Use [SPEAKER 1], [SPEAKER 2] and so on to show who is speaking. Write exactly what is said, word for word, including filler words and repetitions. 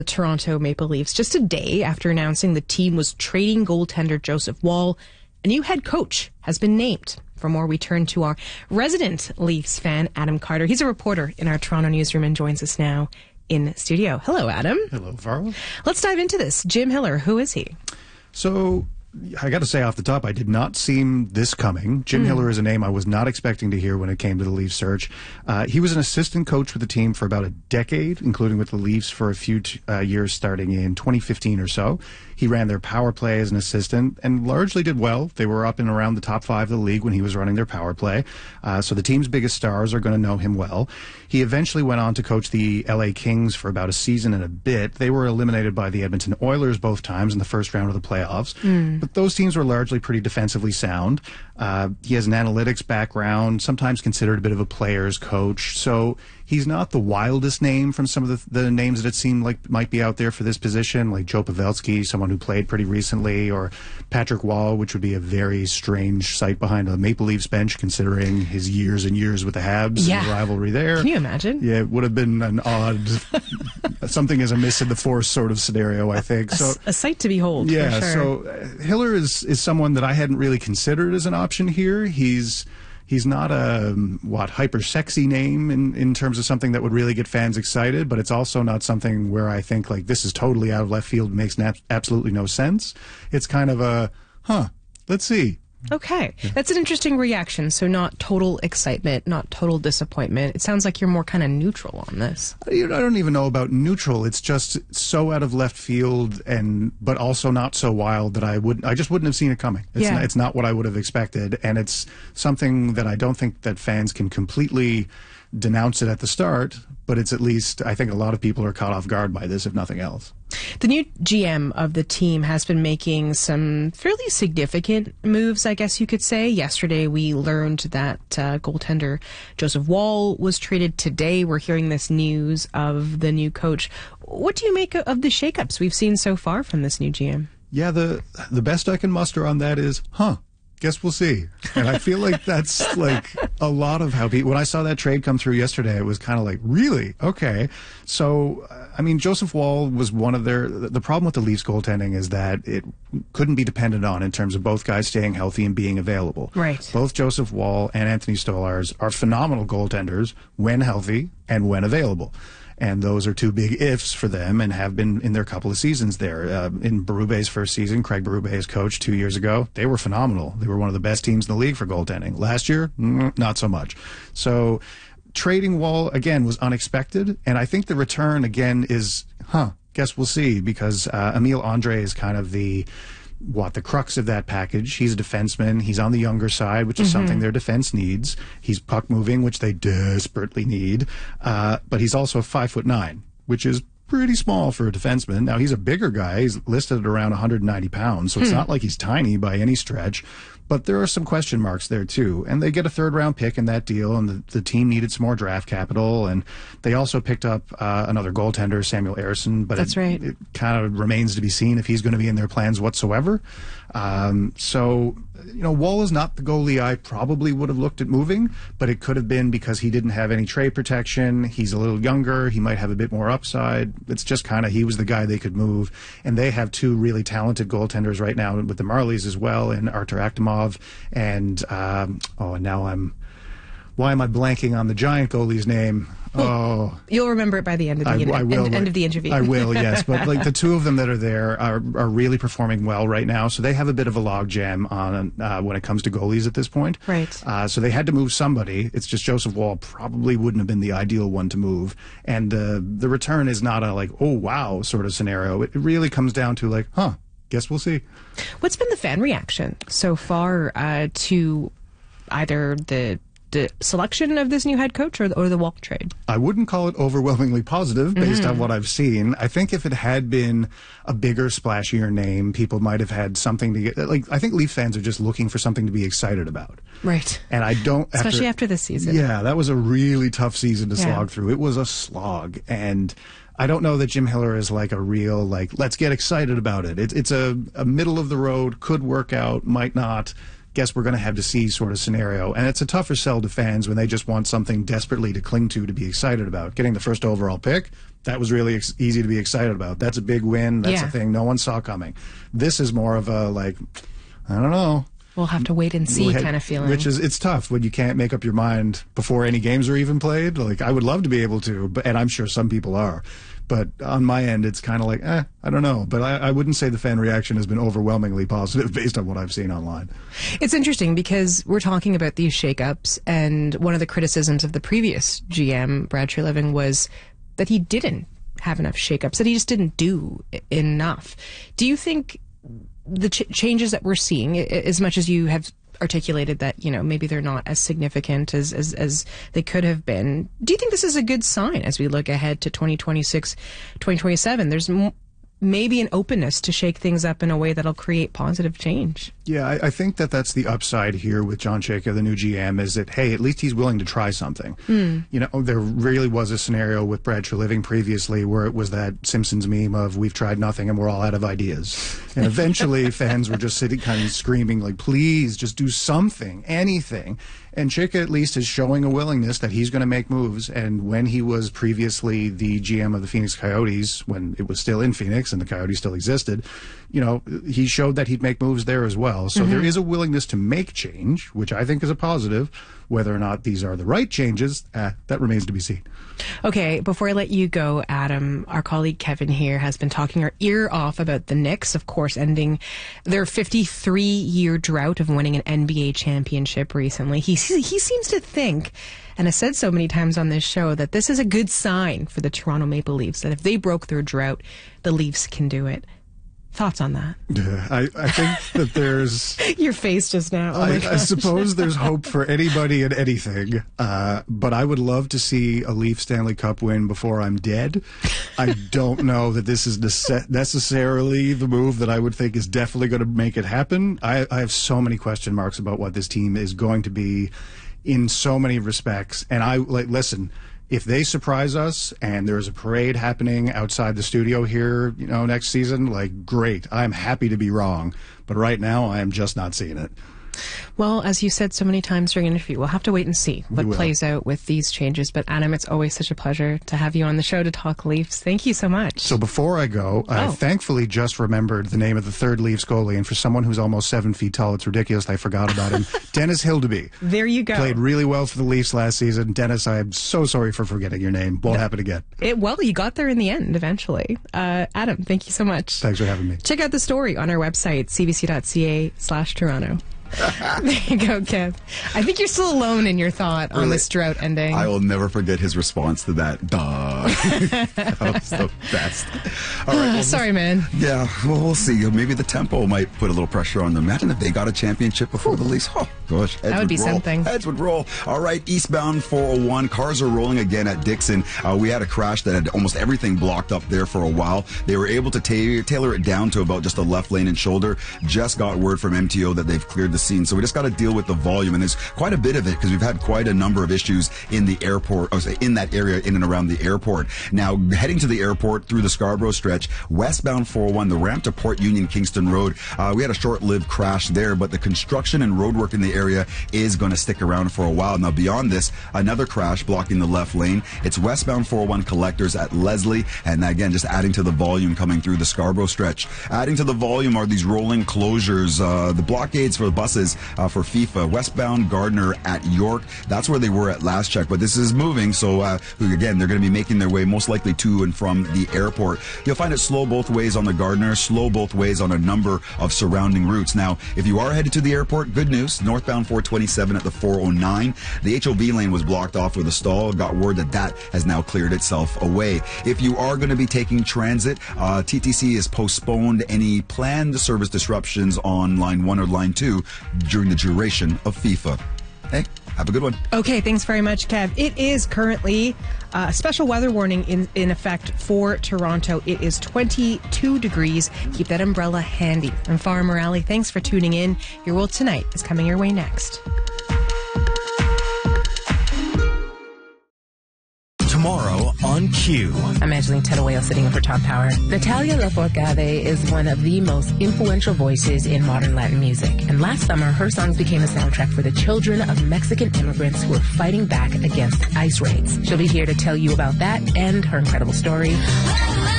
[SPEAKER 1] The Toronto Maple Leafs just a day after announcing the team was trading goaltender Joseph Woll. A new head coach has been named. For more, we turn to our resident Leafs fan, Adam Carter. He's a reporter in our Toronto newsroom and joins us now in studio. Hello, Adam.
[SPEAKER 2] Hello, Varla.
[SPEAKER 1] Let's dive into this. Jim Hiller, who is he?
[SPEAKER 2] So, I got to say off the top, I did not see this coming. Jim mm. Hiller is a name I was not expecting to hear when it came to the Leafs search. Uh, he was an assistant coach with the team for about a decade, including with the Leafs for a few t- uh, years starting in twenty fifteen or so. He ran their power play as an assistant and largely did well. They were up and around the top five of the league when he was running their power play. Uh, so the team's biggest stars are going to know him well. He eventually went on to coach the L A Kings for about a season and a bit. They were eliminated by the Edmonton Oilers both times in the first round of the playoffs. Mm. But those teams were largely pretty defensively sound. Uh, he has an analytics background, sometimes considered a bit of a player's coach. So he's not the wildest name from some of the, the names that it seemed like might be out there for this position, like Joe Pavelski, someone who played pretty recently, or Patrick Wall, which would be a very strange sight behind a Maple Leafs bench considering his years and years with the Habs
[SPEAKER 1] yeah.
[SPEAKER 2] and the rivalry there.
[SPEAKER 1] Can you imagine?
[SPEAKER 2] Yeah, it would have been an odd, something is amiss in the force sort of scenario, I think.
[SPEAKER 1] A,
[SPEAKER 2] so
[SPEAKER 1] a sight to behold,
[SPEAKER 2] yeah,
[SPEAKER 1] for sure.
[SPEAKER 2] so uh, Hiller is, is someone that I hadn't really considered as an option here. He's He's not a, what, hyper-sexy name in, in terms of something that would really get fans excited, but it's also not something where I think, like, this is totally out of left field, makes na- absolutely no sense. It's kind of a, huh, let's see.
[SPEAKER 1] Okay. That's an interesting reaction. So not total excitement, not total disappointment. It sounds like you're more kind of neutral on this.
[SPEAKER 2] I don't even know about neutral. It's just so out of left field, and but also not so wild that I would I just wouldn't have seen it coming. It's,
[SPEAKER 1] yeah.
[SPEAKER 2] not, it's not what I would have expected, and it's something that I don't think that fans can completely denounce it at the start, but it's at least, I think a lot of people are caught off guard by this, if nothing else.
[SPEAKER 1] The new G M of the team has been making some fairly significant moves, I guess you could say. Yesterday, we learned that uh, goaltender Joseph Woll was traded. Today, we're hearing this news of the new coach. What do you make of the shakeups we've seen so far from this new G M?
[SPEAKER 2] Yeah, the the best I can muster on that is, huh, guess we'll see. And I feel like that's like a lot of how people, when I saw that trade come through yesterday, it was kind of like, really? Okay. So, I mean, Joseph Woll was one of their, the problem with the Leafs goaltending is that it couldn't be depended on in terms of both guys staying healthy and being available.
[SPEAKER 1] Right.
[SPEAKER 2] Both Joseph Woll and Anthony Stolarz are phenomenal goaltenders when healthy and when available. And those are two big ifs for them and have been in their couple of seasons there. Uh, in Berube's first season, Craig Berube's coach two years ago, they were phenomenal. They were one of the best teams in the league for goaltending. Last year, mm, not so much. So trading Woll, again, was unexpected. And I think the return, again, is, huh, guess we'll see. Because uh, Emile Andre is kind of the... what the crux of that package. He's a defenseman. He's on the younger side, which is mm-hmm. something their defense needs. He's puck moving, which they desperately need. Uh, but he's also five foot nine, which is pretty small for a defenseman. Now, he's a bigger guy. He's listed at around one hundred ninety pounds, so it's hmm. not like he's tiny by any stretch. But there are some question marks there, too. And they get a third-round pick in that deal, and the, the team needed some more draft capital. And they also picked up uh, another goaltender, Samuel Ersson. But
[SPEAKER 1] That's
[SPEAKER 2] it,
[SPEAKER 1] right.
[SPEAKER 2] it kind of remains to be seen if he's going to be in their plans whatsoever. Um, so, you know, Woll is not the goalie I probably would have looked at moving, but it could have been because he didn't have any trade protection. He's a little younger. He might have a bit more upside. It's just kind of he was the guy they could move. And they have two really talented goaltenders right now with the Marlies as well, and Artur Akhtomov. And, um, oh, and now I'm, why am I blanking on the Giant goalie's name? Oh,
[SPEAKER 1] you'll remember it by the end of the,
[SPEAKER 2] I,
[SPEAKER 1] inter-
[SPEAKER 2] I will,
[SPEAKER 1] end, end of the interview.
[SPEAKER 2] I will, yes. But like the two of them that are there are, are really performing well right now. So they have a bit of a log jam on uh, when it comes to goalies at this point.
[SPEAKER 1] Right.
[SPEAKER 2] Uh, so they had to move somebody. It's just Joseph Woll probably wouldn't have been the ideal one to move. And uh, the return is not a like, oh, wow sort of scenario. It really comes down to like, huh, guess we'll see.
[SPEAKER 1] What's been the fan reaction so far uh, to either the the selection of this new head coach or the, or the Woll trade?
[SPEAKER 2] I wouldn't call it overwhelmingly positive based mm-hmm. on what I've seen. I think if it had been a bigger, splashier name, people might have had something to get. Like, I think Leaf fans are just looking for something to be excited about.
[SPEAKER 1] Right.
[SPEAKER 2] And I don't.
[SPEAKER 1] Especially
[SPEAKER 2] after,
[SPEAKER 1] after this season.
[SPEAKER 2] Yeah, that was a really tough season to
[SPEAKER 1] yeah.
[SPEAKER 2] slog through. It was a slog. And I don't know that Jim Hiller is like a real, like, let's get excited about it. it it's a, a middle of the road, could work out, might not guess we're going to have to see sort of scenario. And it's a tougher sell to fans when they just want something desperately to cling to, to be excited about. Getting the first overall pick, that was really ex- easy to be excited about. That's a big win. That's
[SPEAKER 1] yeah.
[SPEAKER 2] a thing no one saw coming. This is more of a, like, I don't know.
[SPEAKER 1] We'll have to wait and see kind of feeling.
[SPEAKER 2] Which is, it's tough when you can't make up your mind before any games are even played. Like, I would love to be able to, but, and I'm sure some people are. But on my end, it's kind of like, eh, I don't know. But I, I wouldn't say the fan reaction has been overwhelmingly positive based on what I've seen online.
[SPEAKER 1] It's interesting because we're talking about these shakeups, and one of the criticisms of the previous G M, Brad Treliving, was that he didn't have enough shakeups, that he just didn't do enough. Do you think the ch- changes that we're seeing, as much as you have articulated that, you know, maybe they're not as significant as, as, as they could have been, do you think this is a good sign as we look ahead to twenty twenty-six, twenty twenty-seven? There's m- maybe an openness to shake things up in a way that'll create positive change.
[SPEAKER 2] Yeah, I, I think that that's the upside here with John Chayka, the new G M, is that, hey, at least he's willing to try something. Mm. You know, there really was a scenario with Brad Treliving previously where it was that Simpsons meme of we've tried nothing and we're all out of ideas. And eventually fans were just sitting kind of screaming like, please, just do something, anything. And Chayka at least is showing a willingness that he's going to make moves. And when he was previously the G M of the Phoenix Coyotes, when it was still in Phoenix and the Coyotes still existed, you know, he showed that he'd make moves there as well. So mm-hmm. there is a willingness to make change, which I think is a positive. Whether or not these are the right changes, uh, that remains to be seen.
[SPEAKER 1] Okay, before I let you go, Adam, our colleague Kevin here has been talking our ear off about the Knicks, of course, ending their fifty-three-year drought of winning an N B A championship recently. He, he seems to think, and has said so many times on this show, that this is a good sign for the Toronto Maple Leafs, that if they broke their drought, the Leafs can do it. Thoughts on that?
[SPEAKER 2] Yeah, I, I think that there's...
[SPEAKER 1] Your face just now. Oh
[SPEAKER 2] I,
[SPEAKER 1] my
[SPEAKER 2] I suppose there's hope for anybody and anything, uh, but I would love to see a Leaf Stanley Cup win before I'm dead. I don't know that this is nece- necessarily the move that I would think is definitely going to make it happen. I, I have so many question marks about what this team is going to be in so many respects, and I, like, listen... If they surprise us and there's a parade happening outside the studio here, you know, next season, like, great. I'm happy to be wrong. But right now, I am just not seeing it.
[SPEAKER 1] Well, as you said so many times during the interview, we'll have to wait and see what plays out with these changes. But Adam, it's always such a pleasure to have you on the show to talk Leafs. Thank you so much.
[SPEAKER 2] So before I go, oh. I thankfully just remembered the name of the third Leafs goalie. And for someone who's almost seven feet tall, it's ridiculous I forgot about him. Dennis Hildeby.
[SPEAKER 1] There you go.
[SPEAKER 2] Played really well for the Leafs last season. Dennis, I'm so sorry for forgetting your name. Won't no. happen again.
[SPEAKER 1] It, well, you got there in the end eventually. Uh, Adam, thank you so much.
[SPEAKER 2] Thanks for having me.
[SPEAKER 1] Check out the story on our website, c b c dot c a slash Toronto. There you go, Kev. I think you're still alone in your thought on really? This drought ending.
[SPEAKER 3] I will never forget his response to that. Duh. That was the best. All right. Well,
[SPEAKER 1] sorry, man.
[SPEAKER 3] Yeah, well, we'll see. Maybe the tempo might put a little pressure on them. Imagine if they got a championship before the Leafs. Oh, gosh.
[SPEAKER 1] That would, would be
[SPEAKER 3] roll.
[SPEAKER 1] something.
[SPEAKER 3] Heads would roll. All right, eastbound four oh one. Cars are rolling again at Dixon. Uh, we had a crash that had almost everything blocked up there for a while. They were able to ta- tailor it down to about just a left lane and shoulder. Just got word from M T O that they've cleared the scene. So we just got to deal with the volume, and there's quite a bit of it because we've had quite a number of issues in the airport, or in that area in and around the airport. Now, heading to the airport through the Scarborough stretch, westbound four oh one, the ramp to Port Union Kingston Road, uh, we had a short-lived crash there, but the construction and road work in the area is going to stick around for a while. Now, beyond this, another crash blocking the left lane. It's westbound four oh one collectors at Leslie, and again, just adding to the volume coming through the Scarborough stretch. Adding to the volume are these rolling closures, uh, the blockades for the buses uh, for FIFA. Westbound Gardner at York, that's where they were at last check, but this is moving, so uh, again, they're going to be making their way most likely to and from the airport. You'll find it slow both ways on the Gardner, slow both ways on a number of surrounding routes. Now, if you are headed to the airport, good news, northbound four twenty-seven at the four oh nine, the H O V lane was blocked off with a stall. Got word that that has now cleared itself away. If you are going to be taking transit, uh, T T C has postponed any planned service disruptions on line one or line two during the duration of FIFA. Hey, have a good one.
[SPEAKER 1] Okay, thanks very much, Kev. It is currently uh, a special weather warning in, in effect for Toronto. It is twenty-two degrees. Keep that umbrella handy. I'm Farah Morale. Thanks for tuning in. Your World Tonight is coming your way next.
[SPEAKER 4] Tomorrow on on Q.
[SPEAKER 5] I'm Angeline Teruel, sitting in for Todd Power. Natalia Lafourcade is one of the most influential voices in modern Latin music. And last summer, her songs became a soundtrack for the children of Mexican immigrants who are fighting back against ICE raids. She'll be here to tell you about that and her incredible story.